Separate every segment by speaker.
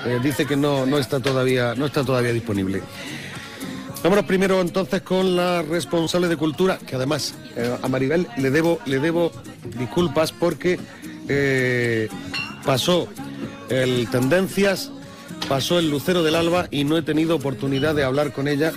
Speaker 1: dice que no está todavía disponible. Vámonos primero entonces con la responsable de Cultura, que además a Maribel le debo disculpas porque pasó el Tendencias, pasó el Lucero del Alba y no he tenido oportunidad de hablar con ella,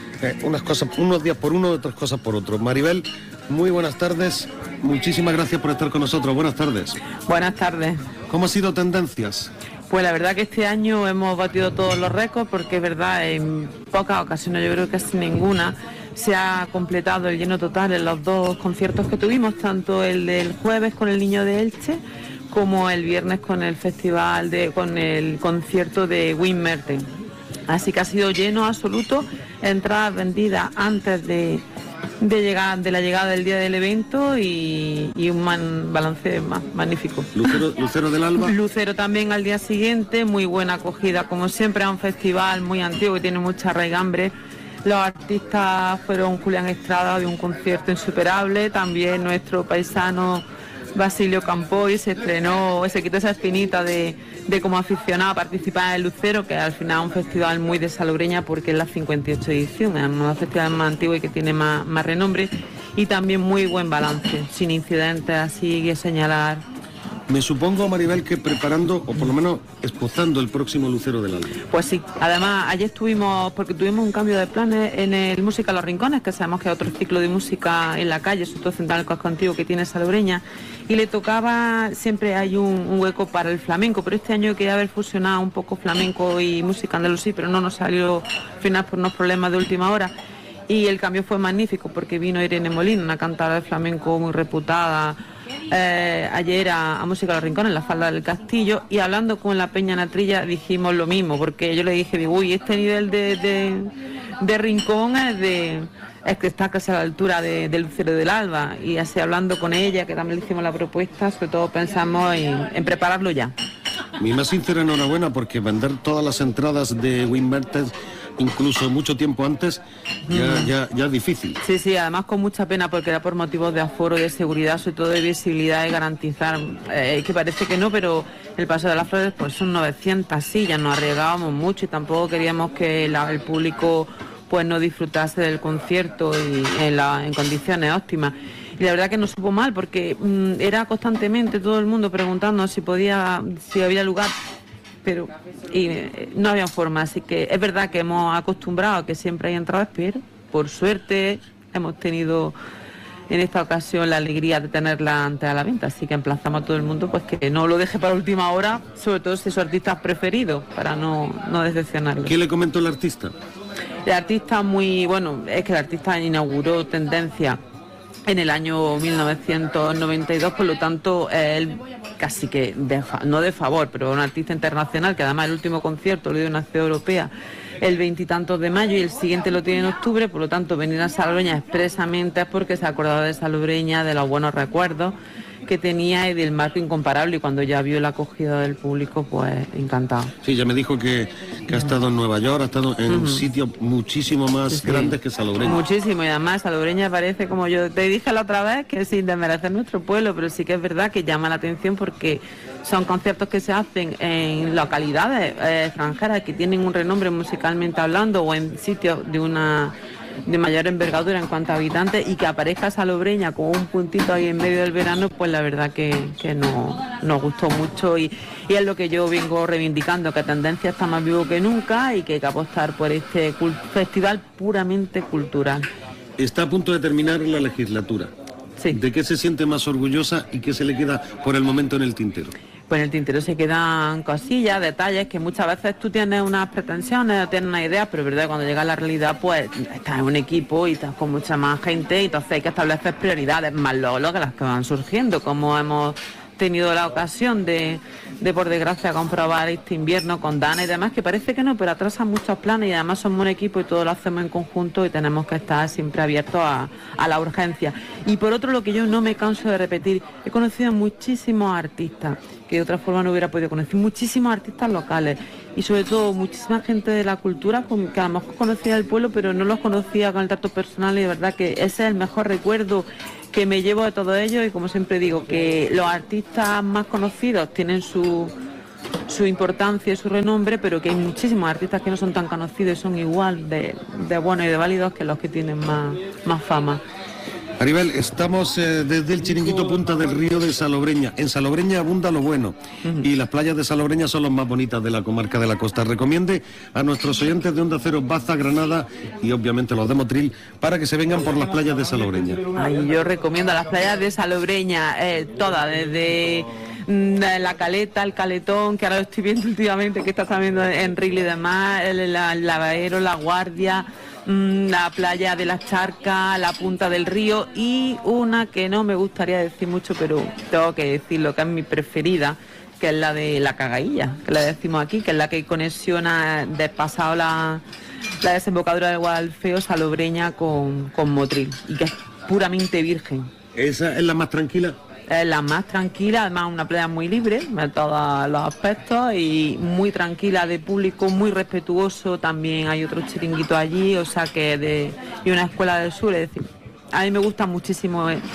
Speaker 1: unos días por uno, otras cosas por otro. Maribel, muy buenas tardes, muchísimas gracias por estar con nosotros, buenas tardes.
Speaker 2: Buenas tardes.
Speaker 1: ¿Cómo ha sido Tendencias?
Speaker 2: Pues la verdad que este año hemos batido todos los récords porque es verdad, en pocas ocasiones, yo creo que casi ninguna, se ha completado el lleno total en los dos conciertos que tuvimos, tanto el del jueves con el Niño de Elche como el viernes con el con el concierto de Wim Merten. Así que ha sido lleno absoluto, entradas vendidas antes de la llegada del día del evento y un balance magnífico.
Speaker 1: Lucero del Alba.
Speaker 2: Lucero también al día siguiente, muy buena acogida, como siempre, a un festival muy antiguo que tiene mucha raigambre. Los artistas fueron Julián Estrada, de un concierto insuperable, también nuestro paisano Basilio Campoy se quitó esa espinita de como aficionado a participar en Lucero, que al final es un festival muy de Salobreña porque es la 58 edición, es uno de los festivales más antiguos y que tiene más renombre, y también muy buen balance, sin incidentes así que señalar.
Speaker 1: Me supongo, Maribel, que preparando, o por lo menos esposando el próximo Lucero del Alba.
Speaker 2: Pues sí, además ayer porque tuvimos un cambio de planes en el Música Los Rincones, que sabemos que es otro ciclo de música en la calle, sobre todo central del casco antiguo que tiene Salobreña, y le tocaba, siempre hay un hueco para el flamenco, pero este año quería haber fusionado un poco flamenco y música andalusí, pero no nos salió al final por unos problemas de última hora. Y el cambio fue magnífico porque vino Irene Molina, una cantadora de flamenco muy reputada, ayer a Música Los Rincones, en la falda del Castillo, y hablando con la Peña Natrilla dijimos lo mismo, porque yo le dije, uy, este nivel de rincón es que está casi a la altura de Lucero del Alba, y así hablando con ella, que también le hicimos la propuesta, sobre todo pensamos en prepararlo ya.
Speaker 1: Mi más sincera enhorabuena, porque vender todas las entradas de Wim Merten, incluso mucho tiempo antes, ya es difícil.
Speaker 2: Sí, además con mucha pena porque era por motivos de aforo, de seguridad, sobre todo de visibilidad y garantizar, que parece que no, pero el Paseo de las Flores pues son 900 sillas, nos arriesgábamos mucho y tampoco queríamos que el público pues no disfrutase del concierto y en condiciones óptimas. Y la verdad que nos supo mal porque era constantemente todo el mundo preguntando si había lugar, pero no había forma, así que es verdad que hemos acostumbrado a que siempre hay entradas, pero por suerte hemos tenido en esta ocasión la alegría de tenerla antes a la venta, así que emplazamos a todo el mundo pues que no lo deje para última hora, sobre todo si son artistas preferidos, para no decepcionarlos.
Speaker 1: ¿Qué le comentó el artista?
Speaker 2: El artista es que el artista inauguró Tendencia en el año 1992, por lo tanto él casi que no de favor, pero un artista internacional, que además el último concierto lo dio en una ciudad europea el 20 y tantos de mayo y el siguiente lo tiene en octubre, por lo tanto venir a Salobreña expresamente es porque se acordaba de Salobreña, de los buenos recuerdos que tenía y del marco incomparable, y cuando ya vio la acogida del público, pues encantado.
Speaker 1: Sí, ya me dijo que ha estado en Nueva York, ha estado en sitios muchísimo más grandes que Salobreña.
Speaker 2: Muchísimo, y además Salobreña parece, como yo te dije la otra vez, que sin desmerecer nuestro pueblo, pero sí que es verdad que llama la atención porque son conciertos que se hacen en localidades extranjeras que tienen un renombre musicalmente hablando, o en sitios de mayor envergadura en cuanto a habitantes, y que aparezca Salobreña con un puntito ahí en medio del verano, pues la verdad que nos gustó mucho, y es lo que yo vengo reivindicando, que Tendencia está más vivo que nunca y que hay que apostar por este festival puramente cultural.
Speaker 1: Está a punto de terminar la legislatura.
Speaker 2: Sí.
Speaker 1: ¿De qué se siente más orgullosa y qué se le queda por el momento en el tintero?
Speaker 2: Pues en el tintero se quedan cosillas, detalles, que muchas veces tú tienes unas pretensiones o tienes una idea, pero es verdad, cuando llega la realidad, pues estás en un equipo y estás con mucha más gente, y entonces hay que establecer prioridades, más luego que las que van surgiendo, como hemos tenido la ocasión de por desgracia comprobar este invierno con Dana y demás, que parece que no, pero atrasan muchos planes, y además somos un equipo y todo lo hacemos en conjunto y tenemos que estar siempre abiertos a la urgencia. Y por otro, lo que yo no me canso de repetir, he conocido a muchísimos artistas que de otra forma no hubiera podido conocer, muchísimos artistas locales y sobre todo muchísima gente de la cultura que a lo mejor conocía el pueblo pero no los conocía con el trato personal, y de verdad que ese es el mejor recuerdo que me llevo de todo ello. Y como siempre digo, que los artistas más conocidos tienen su su importancia y su renombre, pero que hay muchísimos artistas que no son tan conocidos y son igual de buenos y de válidos que los que tienen más fama.
Speaker 1: Maribel, estamos desde el chiringuito Punta del Río de Salobreña. En Salobreña abunda lo bueno y las playas de Salobreña son las más bonitas de la comarca de la costa. Recomiende a nuestros oyentes de Onda Cero, Baza, Granada y obviamente los de Motril para que se vengan por las playas de Salobreña.
Speaker 2: Ay, yo recomiendo las playas de Salobreña, todas, desde la Caleta, el Caletón, que ahora lo estoy viendo últimamente, que está también en Ril y demás, el Lavadero, La Guardia, la playa de las Charcas, la Punta del Río, y una que no me gustaría decir mucho, pero tengo que decirlo, que es mi preferida, que es la de la Cagailla, que la decimos aquí, que es la que conexiona pasado la desembocadura del Guadalfeo, Salobreña con Motril, y que es puramente virgen.
Speaker 1: ¿Esa es la más tranquila?
Speaker 2: Es la más tranquila, además una playa muy libre en todos los aspectos y muy tranquila de público, muy respetuoso. También hay otros chiringuitos allí, o sea que y una escuela del sur, es decir, a mí me gusta muchísimo. En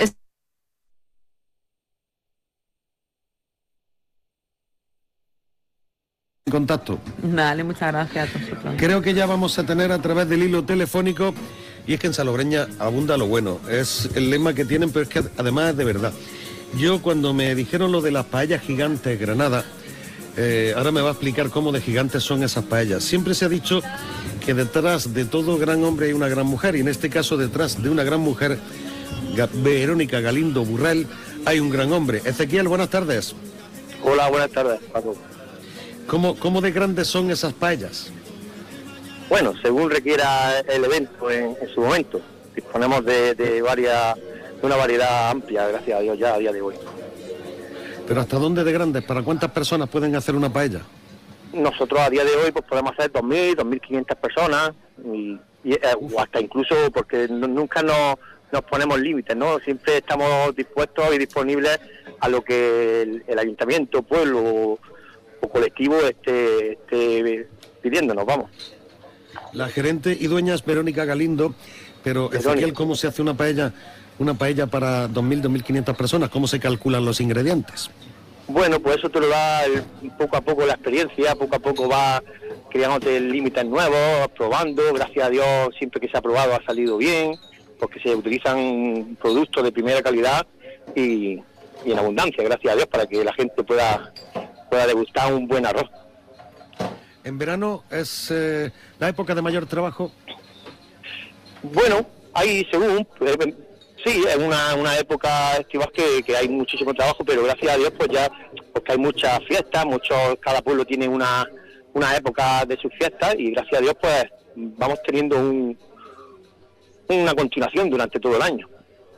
Speaker 1: contacto.
Speaker 2: Vale, muchas gracias a todos.
Speaker 1: Creo que ya vamos a tener a través del hilo telefónico, y es que en Salobreña abunda lo bueno, es el lema que tienen, pero es que además es de verdad. Yo cuando me dijeron lo de las paellas gigantes Granada, ahora me va a explicar cómo de gigantes son esas paellas. Siempre se ha dicho que detrás de todo gran hombre hay una gran mujer, y en este caso detrás de una gran mujer, Verónica Galindo Burrell, hay un gran hombre. Ezequiel, buenas tardes.
Speaker 3: Hola, buenas tardes, Paco.
Speaker 1: ¿Cómo de grandes son esas paellas?
Speaker 3: Bueno, según requiera el evento en su momento. Disponemos de una variedad amplia, gracias a Dios, ya a día de hoy.
Speaker 1: ¿Pero hasta dónde de grandes? ¿Para cuántas personas pueden hacer una paella?
Speaker 3: Nosotros a día de hoy pues podemos hacer 2.000, 2.500 personas, o hasta incluso, porque nunca nos ponemos límites, ¿no? Siempre estamos dispuestos y disponibles a lo que el ayuntamiento, pueblo o colectivo esté pidiéndonos, vamos.
Speaker 1: La gerente y dueña es Verónica Galindo, pero Ezequiel, ¿cómo se hace una paella para 2.000, 2.500 personas? ¿Cómo se calculan los ingredientes?
Speaker 3: Bueno, pues eso te lo da poco a poco la experiencia, poco a poco va creándote límites nuevos, probando. Gracias a Dios, siempre que se ha probado ha salido bien, porque se utilizan productos de primera calidad y en abundancia, gracias a Dios, para que la gente pueda degustar un buen arroz.
Speaker 1: ¿En verano es la época de mayor trabajo?
Speaker 3: Bueno, hay según... Sí, es una época estival que hay muchísimo trabajo, pero gracias a Dios pues ya, porque hay muchas fiestas, cada pueblo tiene una época de sus fiestas, y gracias a Dios pues vamos teniendo una continuación durante todo el año.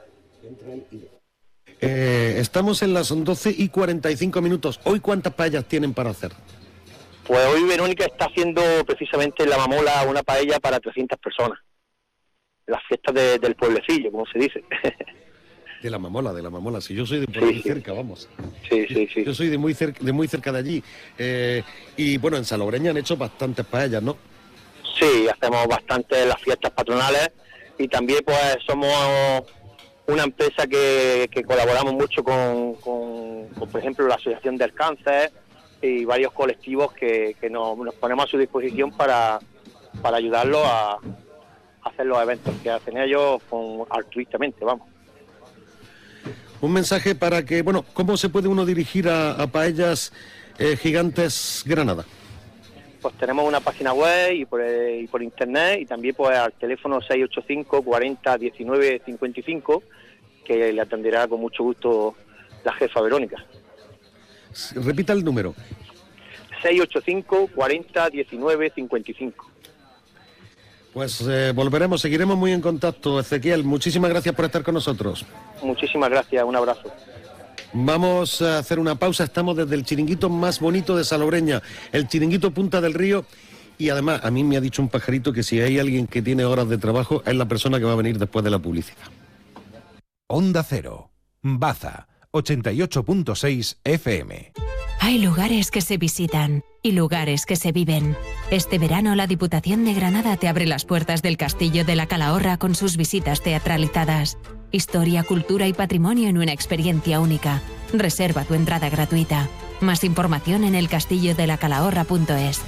Speaker 1: Estamos en las 12:45. ¿Hoy cuántas paellas tienen para hacer?
Speaker 3: Pues hoy Verónica está haciendo precisamente en La Mamola una paella para 300 personas. Las fiestas del pueblecillo, como se dice.
Speaker 1: De la Mamola, si yo soy de por ahí cerca, vamos.
Speaker 3: Sí.
Speaker 1: Yo soy de muy cerca de allí. Y bueno, en Salobreña han hecho bastantes paellas, ¿no?
Speaker 3: Sí, hacemos bastante las fiestas patronales, y también pues somos una empresa que colaboramos mucho con, por ejemplo, la Asociación del Cáncer y varios colectivos que nos ponemos a su disposición para ayudarlos a hacer los eventos que hacen ellos altruistamente, vamos.
Speaker 1: Un mensaje para que, bueno, ¿cómo se puede uno dirigir a Paellas Gigantes Granada?
Speaker 3: Pues tenemos una página web y por internet, y también pues al teléfono 685 40 19 55, que le atenderá con mucho gusto la jefa Verónica.
Speaker 1: Repita el número.
Speaker 3: 685 40 19 55.
Speaker 1: Pues seguiremos muy en contacto, Ezequiel. Muchísimas gracias por estar con nosotros.
Speaker 3: Muchísimas gracias, un abrazo.
Speaker 1: Vamos a hacer una pausa. Estamos desde el chiringuito más bonito de Salobreña, el chiringuito Punta del Río, y además a mí me ha dicho un pajarito que si hay alguien que tiene horas de trabajo es la persona que va a venir después de la publicidad.
Speaker 4: Onda Cero, Baza, 88.6 FM.
Speaker 5: Hay lugares que se visitan y lugares que se viven. Este verano la Diputación de Granada te abre las puertas del Castillo de la Calahorra con sus visitas teatralizadas. Historia, cultura y patrimonio en una experiencia única. Reserva tu entrada gratuita. Más información en elcastillodelacalahorra.es.